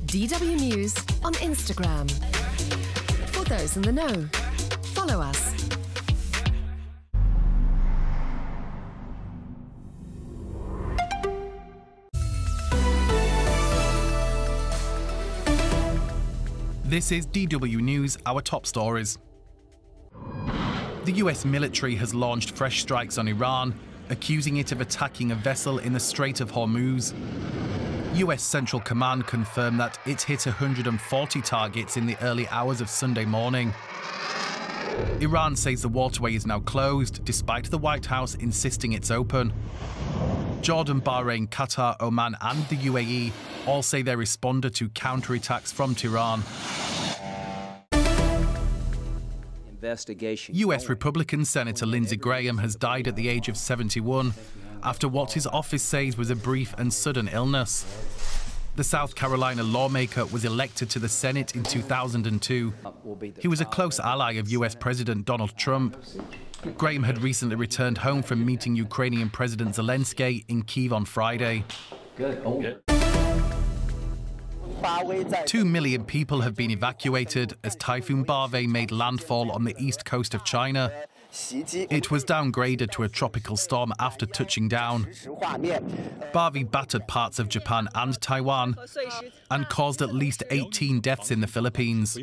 DW News on Instagram. For those in the know, follow us. This is DW News, our top stories. The US military has launched fresh strikes on Iran, accusing it of attacking a vessel in the Strait of Hormuz. US Central Command confirmed that it hit 140 targets in the early hours of Sunday morning. Iran says the waterway is now closed, despite the White House insisting it's open. Jordan, Bahrain, Qatar, Oman and the UAE all say they responded to counterattacks from Tehran. US Republican Senator Lindsey Graham has died at the age of 71 after what his office says was a brief and sudden illness. The South Carolina lawmaker was elected to the Senate in 2002. He was a close ally of US President Donald Trump. Graham had recently returned home from meeting Ukrainian President Zelensky in Kyiv on Friday. 2 million people have been evacuated as Typhoon Barvey made landfall on the east coast of China. It was downgraded to a tropical storm after touching down. Barvey battered parts of Japan and Taiwan and caused at least 18 deaths in the Philippines.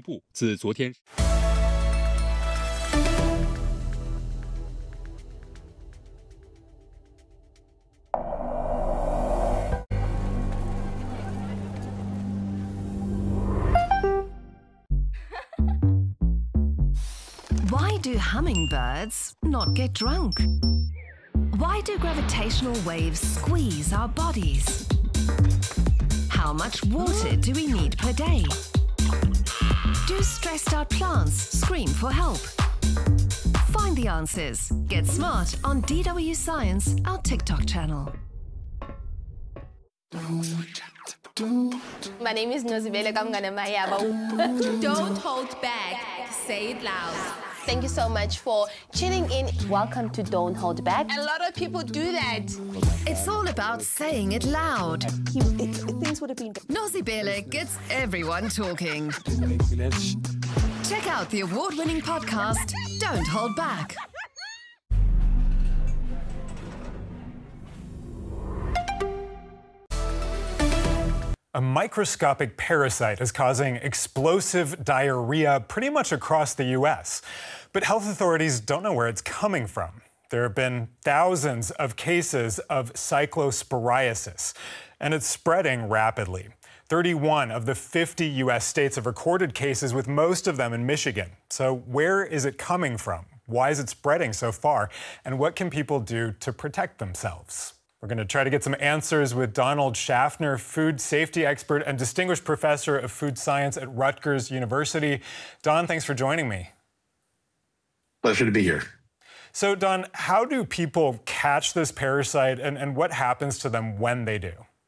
Why do hummingbirds not get drunk? Why do gravitational waves squeeze our bodies? How much water do we need per day? Do stressed out plants scream for help? Find the answers. Get smart on DW Science, our TikTok channel. My name is Nozibele Kamganamaya. Don't hold back. Say it loud. Thank you so much for tuning in. Welcome to Don't Hold Back. A lot of people do that. It's all about saying it loud. Things would have been... Nozibele gets everyone talking. Check out the award-winning podcast, Don't Hold Back. A microscopic parasite is causing explosive diarrhea pretty much across the U.S., but health authorities don't know where it's coming from. There have been thousands of cases of cyclosporiasis, and it's spreading rapidly. 31 of the 50 U.S. states have recorded cases, with most of them in Michigan. So where is it coming from? Why is it spreading so far? And what can people do to protect themselves? We're going to try to get some answers with Donald Schaffner, food safety expert and distinguished professor of food science at Rutgers University. Don, thanks for joining me. Pleasure to be here. So, Don, how do people catch this parasite, and what happens to them when they do?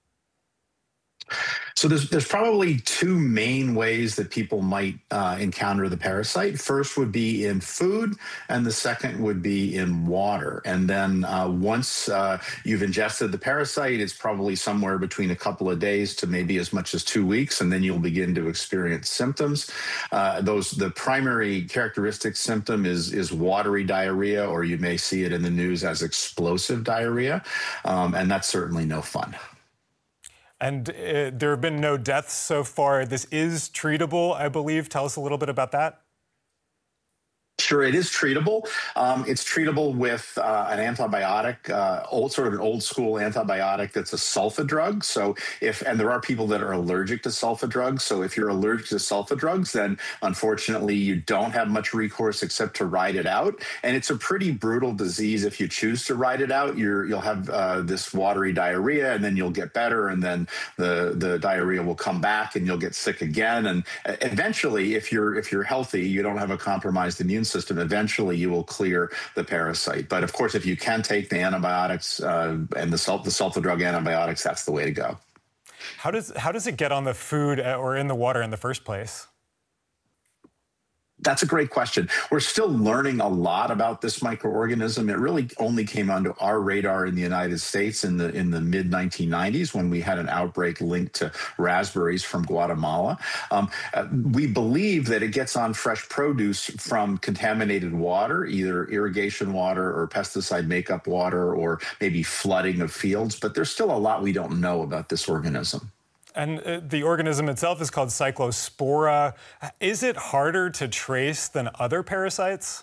So there's probably two main ways that people might encounter the parasite. First would be in food, and the second would be in water. And then once you've ingested the parasite, it's probably somewhere between a couple of days to maybe as much as 2 weeks, and then you'll begin to experience symptoms. The primary characteristic symptom is watery diarrhea, or you may see it in the news as explosive diarrhea, and that's certainly no fun. And there have been no deaths so far. This is treatable, I believe. Tell us a little bit about that. Sure, it is treatable. It's treatable with an antibiotic, sort of an old school antibiotic that's a sulfa drug. So and there are people that are allergic to sulfa drugs. So if you're allergic to sulfa drugs, then unfortunately you don't have much recourse except to ride it out. And it's a pretty brutal disease. If you choose to ride it out, you'll have this watery diarrhea, and then you'll get better, and then the diarrhea will come back, and you'll get sick again. And eventually, if you're healthy, you don't have a compromised immune system, eventually you will clear the parasite. But of course, if you can take the antibiotics and the sulfa drug antibiotics, that's the way to go. How does it get on the food or in the water in the first place? That's a great question. We're still learning a lot about this microorganism. It really only came onto our radar in the United States in the mid 1990s when we had an outbreak linked to raspberries from Guatemala. We believe that it gets on fresh produce from contaminated water, either irrigation water or pesticide makeup water, or maybe flooding of fields. But there's still a lot we don't know about this organism. And the organism itself is called Cyclospora. Is it harder to trace than other parasites?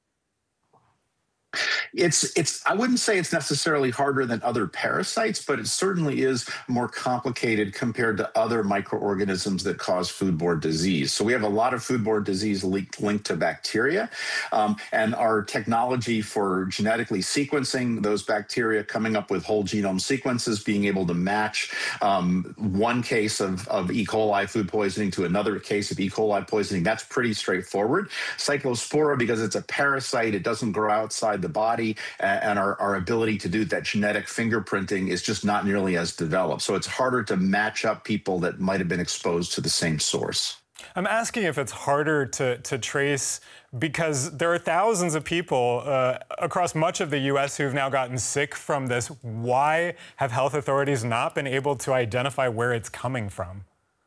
I wouldn't say it's necessarily harder than other parasites, but it certainly is more complicated compared to other microorganisms that cause foodborne disease. So we have a lot of foodborne disease linked to bacteria, and our technology for genetically sequencing those bacteria, coming up with whole genome sequences, being able to match one case of E. coli food poisoning to another case of E. coli poisoning, that's pretty straightforward. Cyclospora, because it's a parasite, it doesn't grow outside the body, and our ability to do that genetic fingerprinting is just not nearly as developed. So it's harder to match up people that might have been exposed to the same source. I'm asking if it's harder to trace because there are thousands of people across much of the U.S. who've now gotten sick from this. Why have health authorities not been able to identify where it's coming from?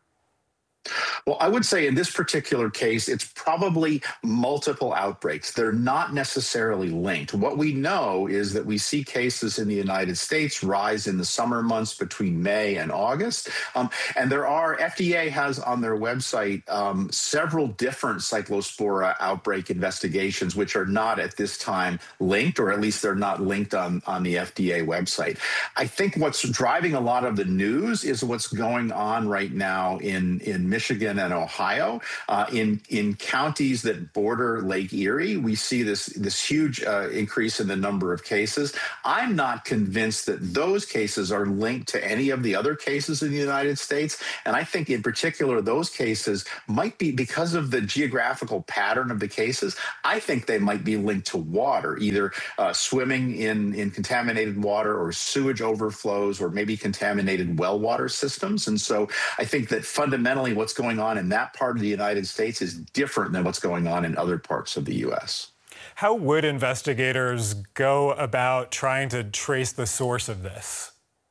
Well, I would say in this particular case, it's probably multiple outbreaks. They're not necessarily linked. What we know is that we see cases in the United States rise in the summer months between May and August. And FDA has on their website several different Cyclospora outbreak investigations, which are not at this time linked, or at least they're not linked on the FDA website. I think what's driving a lot of the news is what's going on right now in Michigan and Ohio. In counties that border Lake Erie, we see this huge increase in the number of cases. I'm not convinced that those cases are linked to any of the other cases in the United States. And I think in particular, those cases might be, because of the geographical pattern of the cases, I think they might be linked to water, either swimming in contaminated water or sewage overflows or maybe contaminated well water systems. And so I think that fundamentally what's going on in that part of the United States is different than what's going on in other parts of the U.S. How would investigators go about trying to trace the source of this?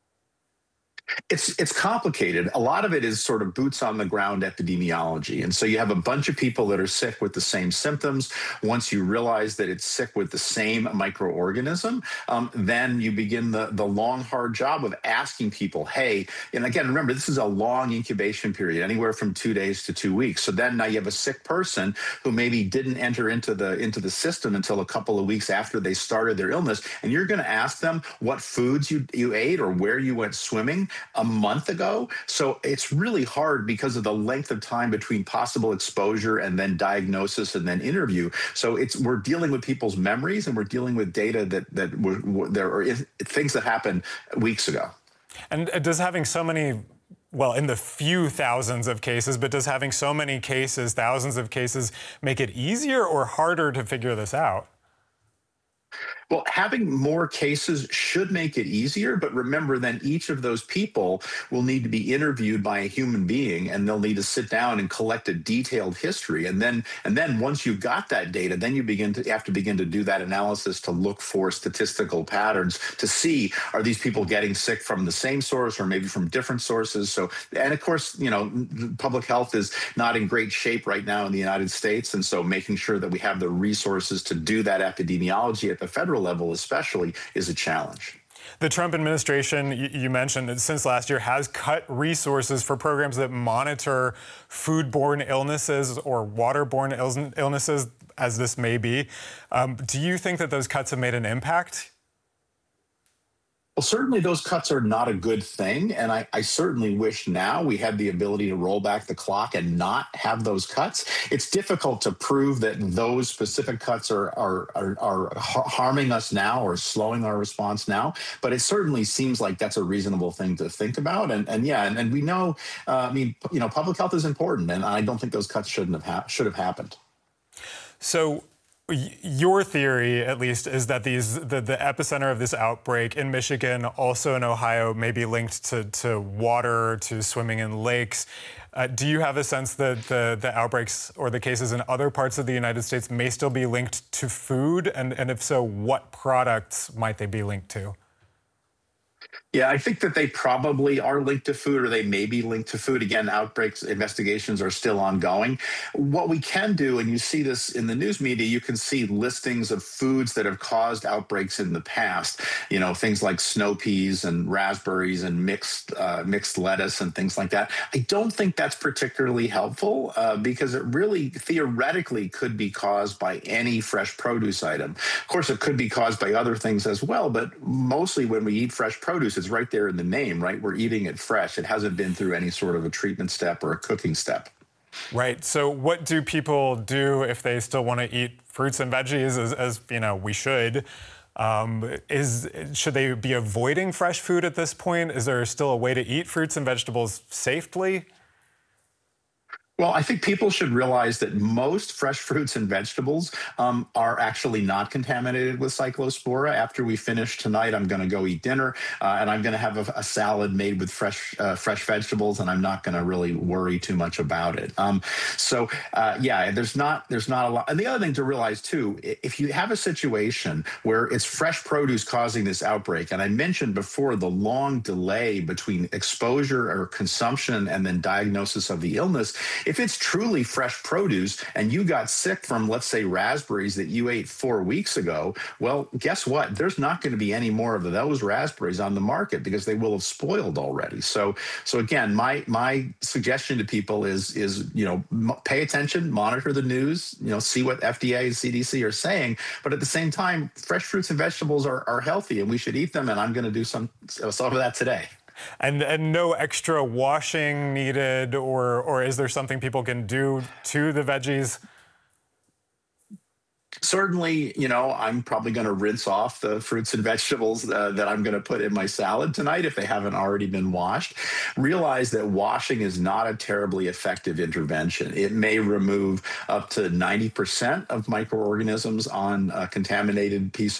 It's complicated. A lot of it is sort of boots on the ground epidemiology. And so you have a bunch of people that are sick with the same symptoms. Once you realize that it's sick with the same microorganism, then you begin the long, hard job of asking people, hey, and again, remember, this is a long incubation period, anywhere from 2 days to 2 weeks. So then now you have a sick person who maybe didn't enter into the system until a couple of weeks after they started their illness. And you're going to ask them what foods you ate or where you went swimming a month ago. So it's really hard because of the length of time between possible exposure and then diagnosis and then interview. So we're dealing with people's memories, and we're dealing with data that there are things that happened weeks ago. And does having so many, well, in the few thousands of cases, but does having so many cases, thousands of cases, make it easier or harder to figure this out? Well, having more cases should make it easier, but remember, then each of those people will need to be interviewed by a human being, and they'll need to sit down and collect a detailed history. And then once you've got that data, then you have to begin to do that analysis to look for statistical patterns to see, are these people getting sick from the same source or maybe from different sources? So, and of course, public health is not in great shape right now in the United States. And so making sure that we have the resources to do that epidemiology at the federal level especially is a challenge. The Trump administration, you mentioned, since last year has cut resources for programs that monitor foodborne illnesses or waterborne illnesses, as this may be. Do you think that those cuts have made an impact? Well, certainly those cuts are not a good thing, and I certainly wish now we had the ability to roll back the clock and not have those cuts. It's difficult to prove that those specific cuts are harming us now or slowing our response now, but it certainly seems like that's a reasonable thing to think about. And we know, public health is important, and I don't think those cuts should have happened. So, your theory, at least, is that the epicenter of this outbreak in Michigan, also in Ohio, may be linked to water, to swimming in lakes. Do you have a sense that the outbreaks or the cases in other parts of the United States may still be linked to food? And if so, what products might they be linked to? Yeah, I think that they probably are linked to food, or they may be linked to food. Again, outbreaks investigations are still ongoing. What we can do, and you see this in the news media, you can see listings of foods that have caused outbreaks in the past. You know, things like snow peas and raspberries and mixed lettuce and things like that. I don't think that's particularly helpful because it really theoretically could be caused by any fresh produce item. Of course, it could be caused by other things as well, but mostly when we eat fresh produce, it's right there in the name, right? We're eating it fresh. It hasn't been through any sort of a treatment step or a cooking step. Right. So what do people do if they still want to eat fruits and veggies, as you know, we should? Should they be avoiding fresh food at this point? Is there still a way to eat fruits and vegetables safely? Well, I think people should realize that most fresh fruits and vegetables are actually not contaminated with Cyclospora. After we finish tonight, I'm going to go eat dinner, and I'm going to have a salad made with fresh vegetables, and I'm not going to really worry too much about it. Yeah, there's not a lot. And the other thing to realize too, if you have a situation where it's fresh produce causing this outbreak, and I mentioned before the long delay between exposure or consumption and then diagnosis of the illness. If it's truly fresh produce and you got sick from, let's say, raspberries that you ate 4 weeks ago, well, guess what? There's not going to be any more of those raspberries on the market because they will have spoiled already. So again, my suggestion to people is pay attention, monitor the news, see what FDA and CDC are saying. But at the same time, fresh fruits and vegetables are healthy and we should eat them. And I'm going to do some of that today. And no extra washing needed, or is there something people can do to the veggies? Certainly, I'm probably going to rinse off the fruits and vegetables that I'm going to put in my salad tonight if they haven't already been washed. Realize that washing is not a terribly effective intervention. It may remove up to 90% of microorganisms on a contaminated piece